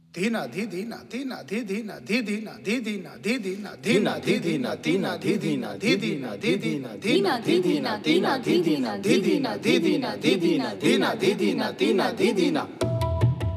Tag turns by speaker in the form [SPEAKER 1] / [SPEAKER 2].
[SPEAKER 1] धीना धी धीना धीना धी धीना धी धीना धी धीना धी धीना धीना धी धीना धीना धी धीना धी धीना धी धीना धीना धी धीना धीना धी धीना धी धीना धी धीना धी धीना धीना धी धीना धीना धी धीना